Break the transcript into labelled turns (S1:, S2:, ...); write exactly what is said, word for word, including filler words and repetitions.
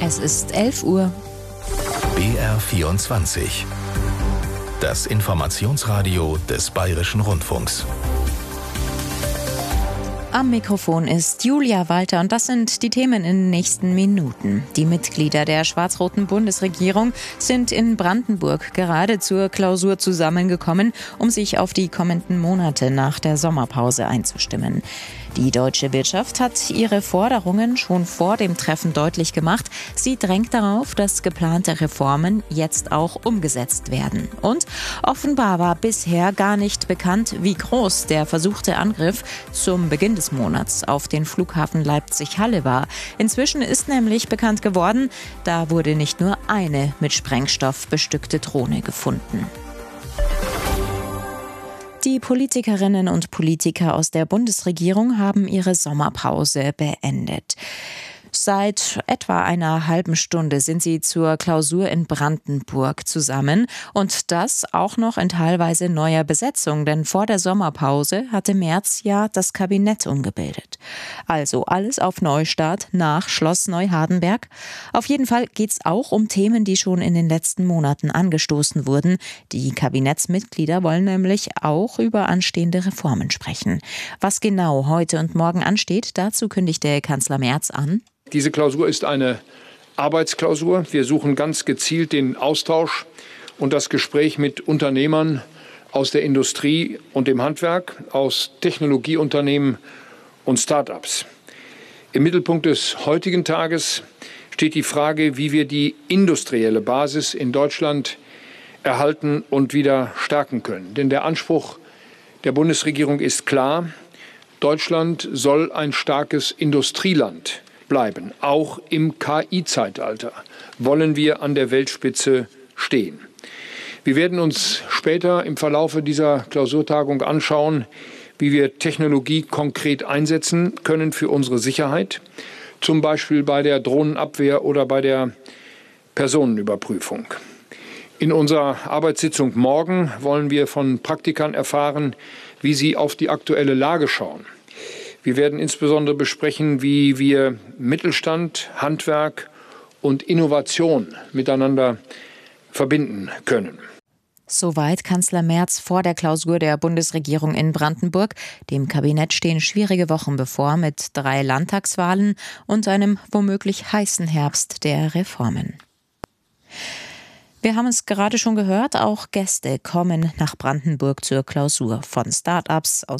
S1: Es ist elf Uhr.
S2: B R vierundzwanzig. Das Informationsradio des Bayerischen Rundfunks.
S1: Am Mikrofon ist Julia Walter und das sind die Themen in den nächsten Minuten. Die Mitglieder der schwarz-roten Bundesregierung sind in Brandenburg gerade zur Klausur zusammengekommen, um sich auf die kommenden Monate nach der Sommerpause einzustimmen. Die deutsche Wirtschaft hat ihre Forderungen schon vor dem Treffen deutlich gemacht. Sie drängt darauf, dass geplante Reformen jetzt auch umgesetzt werden. Und offenbar war bisher gar nicht bekannt, wie groß der versuchte Angriff zum Beginn des Monats auf den Flughafen Leipzig-Halle war. Inzwischen ist nämlich bekannt geworden, da wurde nicht nur eine mit Sprengstoff bestückte Drohne gefunden. Die Politikerinnen und Politiker aus der Bundesregierung haben ihre Sommerpause beendet. Seit etwa einer halben Stunde sind sie zur Klausur in Brandenburg zusammen und das auch noch in teilweise neuer Besetzung, denn vor der Sommerpause hatte Merz ja das Kabinett umgebildet. Also alles auf Neustart nach Schloss Neuhardenberg. Auf jeden Fall geht es auch um Themen, die schon in den letzten Monaten angestoßen wurden. Die Kabinettsmitglieder wollen nämlich auch über anstehende Reformen sprechen. Was genau heute und morgen ansteht, dazu kündigte Kanzler Merz an:
S3: Diese Klausur ist eine Arbeitsklausur. Wir suchen ganz gezielt den Austausch und das Gespräch mit Unternehmern aus der Industrie und dem Handwerk, aus Technologieunternehmen und Start-ups. Im Mittelpunkt des heutigen Tages steht die Frage, wie wir die industrielle Basis in Deutschland erhalten und wieder stärken können. Denn der Anspruch der Bundesregierung ist klar: Deutschland soll ein starkes Industrieland bleiben. Auch im K I-Zeitalter wollen wir an der Weltspitze stehen. Wir werden uns später im Verlaufe dieser Klausurtagung anschauen, wie wir Technologie konkret einsetzen können für unsere Sicherheit, zum Beispiel bei der Drohnenabwehr oder bei der Personenüberprüfung. In unserer Arbeitssitzung morgen wollen wir von Praktikern erfahren, wie sie auf die aktuelle Lage schauen. Wir werden insbesondere besprechen, wie wir Mittelstand, Handwerk und Innovation miteinander verbinden können.
S1: Soweit Kanzler Merz vor der Klausur der Bundesregierung in Brandenburg. Dem Kabinett stehen schwierige Wochen bevor mit drei Landtagswahlen und einem womöglich heißen Herbst der Reformen. Wir haben es gerade schon gehört, auch Gäste kommen nach Brandenburg zur Klausur von Start-ups aus